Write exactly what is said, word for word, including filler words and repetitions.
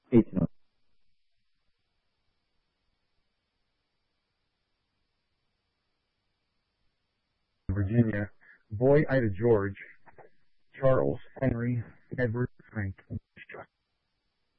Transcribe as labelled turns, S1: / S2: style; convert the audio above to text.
S1: eighteen.
S2: Virginia. Boy, Ida George. Charles, Henry, Edward, Frank.